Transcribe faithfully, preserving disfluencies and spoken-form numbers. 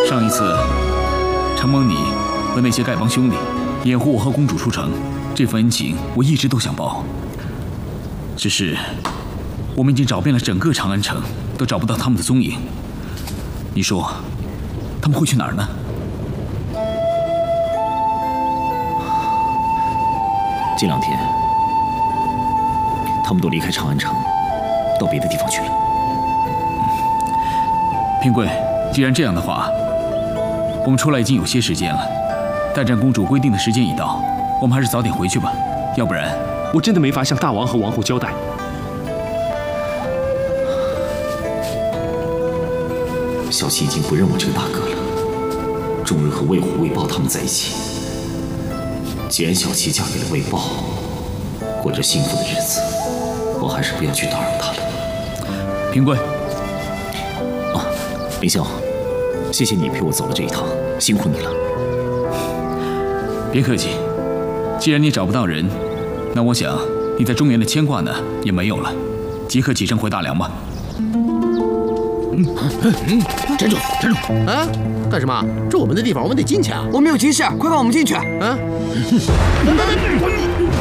上一次承蒙你和那些丐帮兄弟掩护我和公主出城，这份恩情我一直都想报。只是我们已经找遍了整个长安城，都找不到他们的踪影。你说他们会去哪儿呢？ 这两天他们都离开长安城，到别的地方去了。 平贵，既然这样的话，我们出来已经有些时间了。待战公主规定的时间一到，我们还是早点回去吧，要不然我真的没法向大王和王后交代。 小七已经不认我这个大哥了，终日和魏虎、魏豹他们在一起。既然小七嫁给了魏豹，过着幸福的日子，我还是不要去打扰她了。 平贵， 啊，凌霄，谢谢你陪我走了这一趟，辛苦你了。 别客气，既然你找不到人，那我想你在中原的牵挂呢也没有了，即刻启程回大梁吧。 嗯嗯，站住，站住！啊，干什么？这我们的地方，我们得进去啊！ 我们有急事，快放我们进去！ 啊！